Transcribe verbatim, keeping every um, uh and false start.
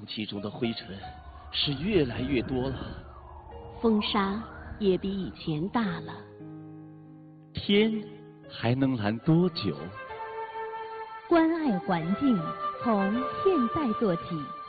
空气中的灰尘是越来越多了， 风沙也比以前大了。 天还能蓝多久？ 关爱环境，从现在做起。